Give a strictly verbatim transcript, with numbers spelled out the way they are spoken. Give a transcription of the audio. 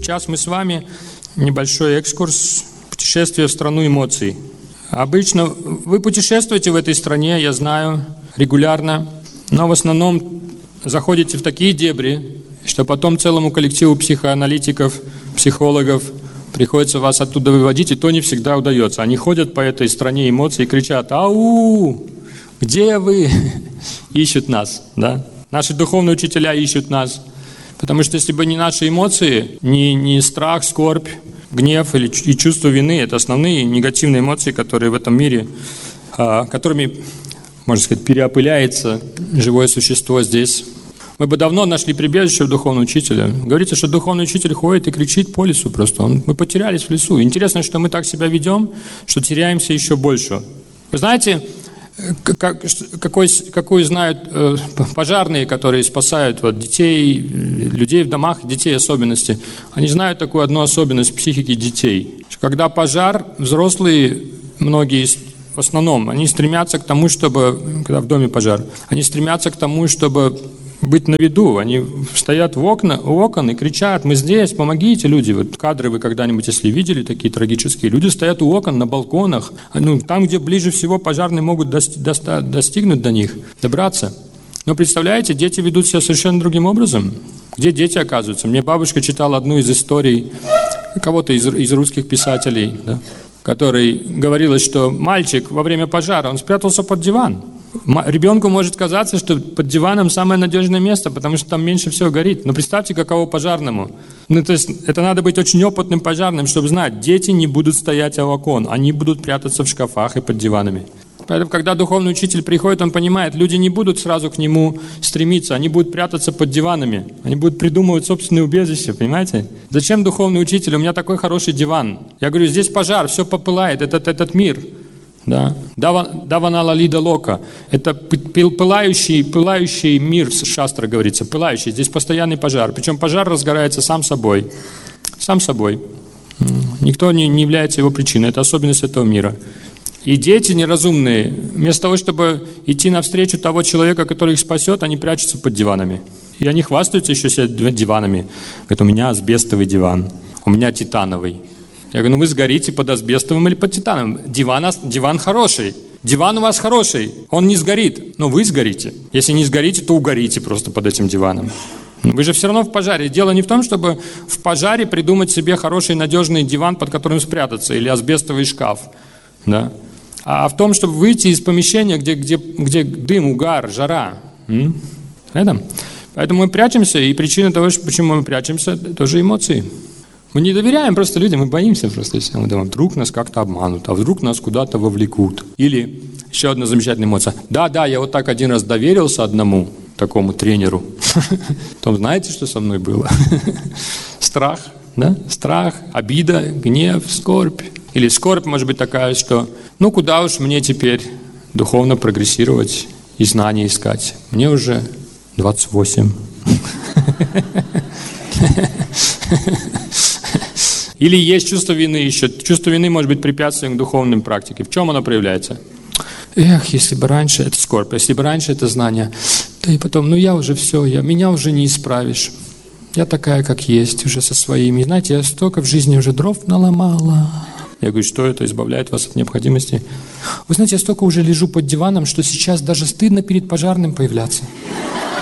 Сейчас мы с вами небольшой экскурс, путешествие в страну эмоций. Обычно вы путешествуете в этой стране, я знаю, регулярно, но в основном заходите в такие дебри, что потом целому коллективу психоаналитиков, психологов приходится вас оттуда выводить, и то не всегда удается. Они ходят по этой стране эмоций и кричат: «Ау! Где вы?» Ищут нас, да? Наши духовные учителя ищут нас. Потому что если бы не наши эмоции, не, не страх, скорбь, гнев или и чувство вины, это основные негативные эмоции, которые в этом мире, а, которыми, можно сказать, переопыляется живое существо здесь. Мы бы давно нашли прибежище у духовного учителя. Говорится, что духовный учитель ходит и кричит по лесу просто. Он, мы потерялись в лесу. Интересно, что мы так себя ведем, что теряемся еще больше. Вы знаете, как, какой, какую знают э, пожарные, которые спасают вот, детей, людей в домах, детей особенности. Они знают такую одну особенность психики детей. Когда пожар, взрослые, многие в основном, они стремятся к тому, чтобы, когда в доме пожар, они стремятся к тому, чтобы быть на виду. Они стоят в окна, у окон и кричат: «Мы здесь, помогите, люди». Вот кадры вы когда-нибудь, если видели, такие трагические. Люди стоят у окон, на балконах, ну, там, где ближе всего пожарные могут дост- доста- достигнуть до них, добраться. Но представляете, дети ведут себя совершенно другим образом. Где дети оказываются? Мне бабушка читала одну из историй кого-то из, из русских писателей, да, который говорилось, что мальчик во время пожара, он спрятался под диван. Ребенку может казаться, что под диваном самое надежное место, потому что там меньше всего горит. Но представьте, каково пожарному. Ну, то есть это надо быть очень опытным пожарным, чтобы знать, дети не будут стоять у окон, они будут прятаться в шкафах и под диванами. Поэтому, когда духовный учитель приходит, он понимает, люди не будут сразу к нему стремиться, они будут прятаться под диванами, они будут придумывать собственные убежища, понимаете? Зачем духовный учитель? У меня такой хороший диван. Я говорю, здесь пожар, все попылает, этот, этот мир. Да. Даванала лида лока. Это пылающий, пылающий мир, шастра говорится, пылающий. Здесь постоянный пожар. Причем пожар разгорается сам собой. Сам собой. Никто не, не является его причиной. Это особенность этого мира. И дети неразумные, вместо того, чтобы идти навстречу того человека, который их спасет, они прячутся под диванами. И они хвастаются еще себе диванами. Говорят, у меня асбестовый диван, у меня титановый. Я говорю, ну вы сгорите под асбестовым или под титановым. Диван, диван хороший. Диван у вас хороший. Он не сгорит, но вы сгорите. Если не сгорите, то угорите просто под этим диваном. Вы же все равно в пожаре. Дело не в том, чтобы в пожаре придумать себе хороший надежный диван, под которым спрятаться, или асбестовый шкаф. Да? А в том, чтобы выйти из помещения, где, где, где дым, угар, жара. М? Это? Поэтому мы прячемся, и причина того, почему мы прячемся, тоже эмоции. Мы не доверяем просто людям, мы боимся просто. Мы думаем, вдруг нас как-то обманут, а вдруг нас куда-то вовлекут. Или еще одна замечательная эмоция. Да, да, я вот так один раз доверился одному такому тренеру. Потом знаете, что со мной было? Страх, да? Страх, обида, гнев, скорбь. Или скорбь может быть такая, что ну куда уж мне теперь духовно прогрессировать и знания искать. Мне уже двадцать восемь. Или есть чувство вины еще. Чувство вины может быть препятствием к духовной практике. В чем оно проявляется? Эх, если бы раньше, это скорбь, если бы раньше это знание, да и потом, ну я уже все, я, меня уже не исправишь. Я такая, как есть, уже со своими. Знаете, я столько в жизни уже дров наломала. Я говорю, что это избавляет вас от необходимости? Вы знаете, я столько уже лежу под диваном, что сейчас даже стыдно перед пожарным появляться.